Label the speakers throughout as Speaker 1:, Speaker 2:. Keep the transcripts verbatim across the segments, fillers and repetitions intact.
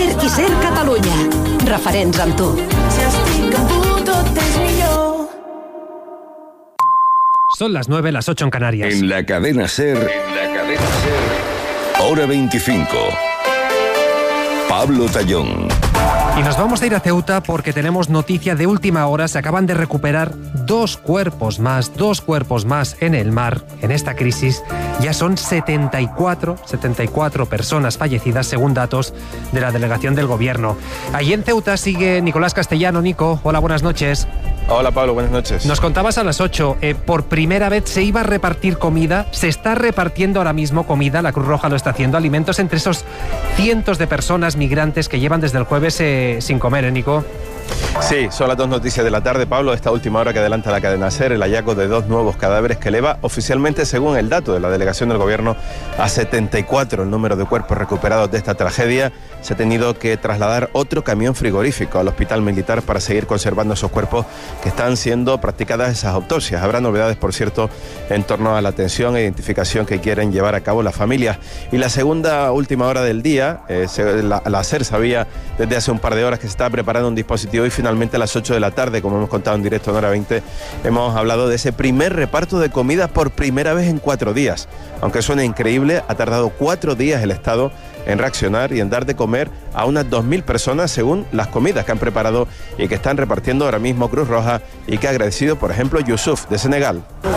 Speaker 1: Ser qui Ser Catalunya. Referents amb tu.
Speaker 2: Si estic amb tu, tot és millor.
Speaker 3: Son las nueve, las ocho en Canarias.
Speaker 4: En la cadena Ser, en la cadena Ser, hora veinticinco. Pablo Tallón.
Speaker 3: Y nos vamos a ir a Ceuta porque tenemos noticia de última hora. Se acaban de recuperar dos cuerpos más, dos cuerpos más en el mar en esta crisis. Ya son setenta y cuatro, setenta y cuatro personas fallecidas según datos de la delegación del gobierno. Allí en Ceuta sigue Nicolás Castellano. Nico, hola, buenas noches.
Speaker 5: Hola Pablo, buenas noches.
Speaker 3: Nos contabas a las ocho, eh, por primera vez se iba a repartir comida, se está repartiendo ahora mismo comida, la Cruz Roja lo está haciendo, alimentos entre esos cientos de personas migrantes que llevan desde el jueves eh, sin comer, ¿eh, Nico?
Speaker 5: Sí, son las dos noticias de la tarde, Pablo. Esta última hora que adelanta la cadena SER, el hallazgo de dos nuevos cadáveres que eleva oficialmente, según el dato de la delegación del gobierno, a setenta y cuatro el número de cuerpos recuperados de esta tragedia. Se ha tenido que trasladar otro camión frigorífico al hospital militar para seguir conservando esos cuerpos que están siendo practicadas esas autopsias. Habrá novedades, por cierto, en torno a la atención e identificación que quieren llevar a cabo las familias. Y la segunda última hora del día, eh, se, la, la SER sabía desde hace un par de horas que se estaba preparando un dispositivo y finalmente a las ocho de la tarde, como hemos contado en directo en Hora veinte, hemos hablado de ese primer reparto de comida por primera vez en cuatro días. Aunque suene increíble, ha tardado cuatro días el Estado en reaccionar y en dar de comer a unas dos mil personas según las comidas que han preparado y que están repartiendo ahora mismo Cruz Roja y que ha agradecido, por ejemplo, Yusuf, de Senegal.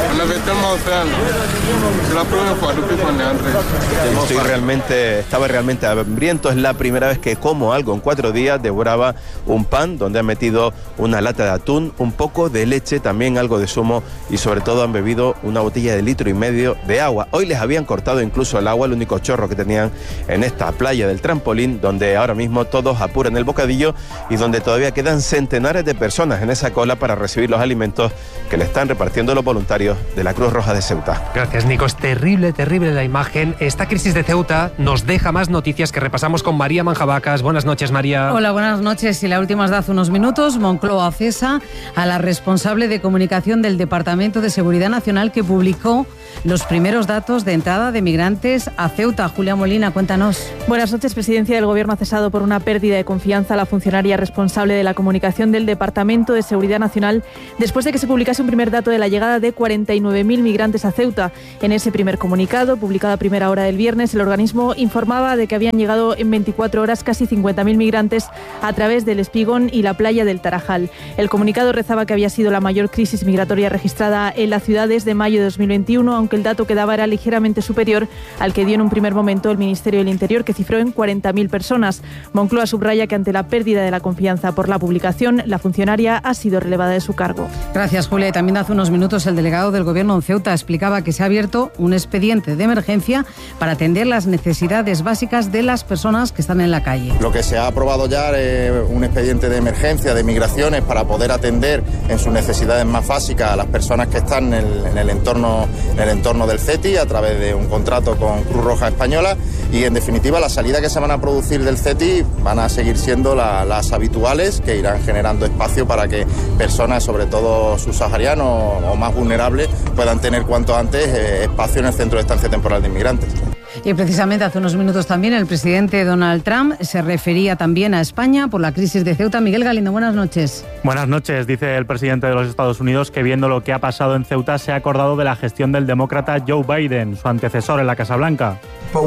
Speaker 5: Estoy realmente, estaba realmente hambriento, es la primera vez que como algo en cuatro días, devoraba un pan donde han metido una lata de atún, un poco de leche, también algo de zumo y sobre todo han bebido una botella de litro y medio de agua. Hoy les habían cortado incluso el agua, el único chorro que tenían en esta playa del Trampolín, donde ahora mismo todos apuran el bocadillo y donde todavía quedan centenares de personas en esa cola para recibir los alimentos que le están repartiendo los voluntarios de la Cruz Roja de Ceuta.
Speaker 3: Gracias, Nico. Es terrible, terrible la imagen. Esta crisis de Ceuta nos deja más noticias que repasamos con María Manjabacas. Buenas noches, María.
Speaker 6: Hola, buenas noches. Y la última es de hace unos minutos. Moncloa cesa a la responsable de comunicación del Departamento de Seguridad Nacional que publicó los primeros datos de entrada de migrantes a Ceuta. Julia Molina, cuéntanos.
Speaker 7: Buenas noches. Presidencia del Gobierno ha cesado por una pérdida de confianza a la funcionaria responsable de la comunicación del Departamento de Seguridad Nacional después de que se publicase un primer dato de la llegada de cuarenta y nueve mil migrantes a Ceuta. En ese primer comunicado, publicado a primera hora del viernes, el organismo informaba de que habían llegado en veinticuatro horas casi cincuenta mil migrantes a través del Espigón y la playa del Tarajal. El comunicado rezaba que había sido la mayor crisis migratoria registrada en la ciudad desde mayo de dos mil veintiuno, aunque el dato que daba era ligeramente superior al que dio en un primer momento el Ministerio del Interior, que cifró en cuarenta mil personas. Moncloa subraya que ante la pérdida de la confianza por la publicación, la funcionaria ha sido relevada de su cargo.
Speaker 6: Gracias, Julia. También hace unos minutos el delegado del Gobierno en Ceuta explicaba que se ha abierto un expediente de emergencia para atender las necesidades básicas de las personas que están en la calle.
Speaker 8: Lo que se ha aprobado ya es un expediente de emergencia de migraciones para poder atender en sus necesidades más básicas a las personas que están en el, en el entorno, en el entorno del CETI a través de un contrato con Cruz Roja Española y en definitiva las salidas que se van a producir del CETI van a seguir siendo la, las habituales, que irán generando espacio para que personas, sobre todo subsaharianos o más vulnerables, puedan tener cuanto antes eh, espacio en el centro de estancia temporal de inmigrantes.
Speaker 6: Y precisamente hace unos minutos también el presidente Donald Trump se refería también a España por la crisis de Ceuta. Miguel Galindo, buenas noches.
Speaker 9: Buenas noches. Dice el presidente de los Estados Unidos que viendo lo que ha pasado en Ceuta se ha acordado de la gestión del demócrata Joe Biden, su antecesor en la Casa Blanca.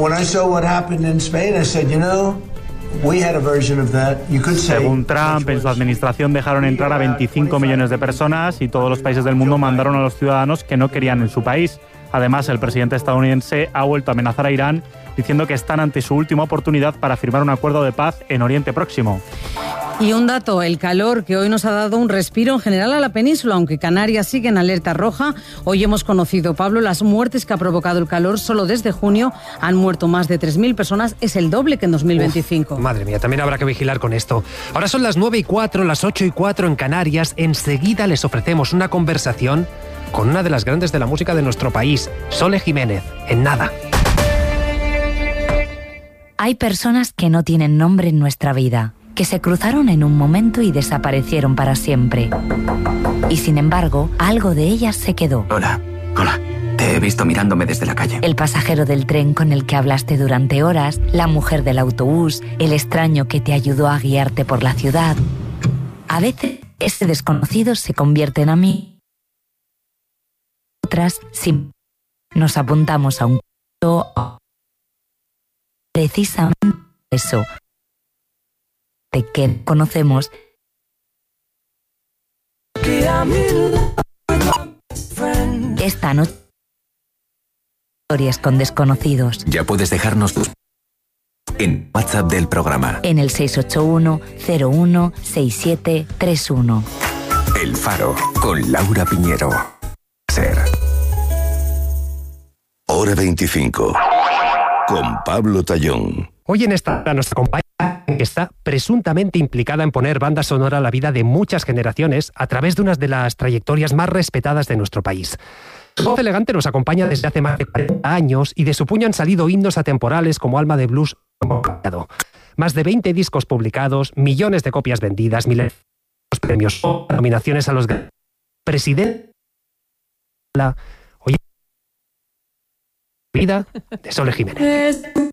Speaker 9: Según Trump, en su administración dejaron entrar a veinticinco millones de personas y todos los países del mundo mandaron a los ciudadanos que no querían en su país. Además, el presidente estadounidense ha vuelto a amenazar a Irán diciendo que están ante su última oportunidad para firmar un acuerdo de paz en Oriente Próximo.
Speaker 6: Y un dato, el calor que hoy nos ha dado un respiro en general a la península, aunque Canarias sigue en alerta roja. Hoy hemos conocido, Pablo, las muertes que ha provocado el calor. Solo desde junio han muerto más de tres mil personas, es el doble que en dos mil veinticinco.
Speaker 3: Uf, madre mía, también habrá que vigilar con esto. Ahora son las nueve y cuatro, las ocho y cuatro en Canarias. Enseguida les ofrecemos una conversación con una de las grandes de la música de nuestro país, Sole Jiménez, en nada.
Speaker 10: Hay personas que no tienen nombre en nuestra vida, que se cruzaron en un momento y desaparecieron para siempre. Y sin embargo, algo de ellas se quedó.
Speaker 11: Hola, hola. Te he visto mirándome desde la calle.
Speaker 10: El pasajero del tren con el que hablaste durante horas, la mujer del autobús, el extraño que te ayudó a guiarte por la ciudad. A veces, ese desconocido se convierte en amigo. Otras, si nos apuntamos a un precisamente eso de que conocemos. Esta noche, historias con desconocidos.
Speaker 11: Ya puedes dejarnos tus en WhatsApp del programa.
Speaker 10: En el seis ocho uno cero uno seis siete tres uno.
Speaker 11: El Faro, con Laura Piñero. Ser.
Speaker 4: Hora veinticinco. Con Pablo Tallón.
Speaker 3: Hoy en esta hora nos acompaña que está presuntamente implicada en poner banda sonora a la vida de muchas generaciones a través de una de las trayectorias más respetadas de nuestro país. Su voz elegante nos acompaña desde hace más de cuarenta años y de su puño han salido himnos atemporales como Alma de Blues. Más de veinte discos publicados, millones de copias vendidas, miles de premios, nominaciones a los presidentes. La Oye, vida de Sole Jiménez.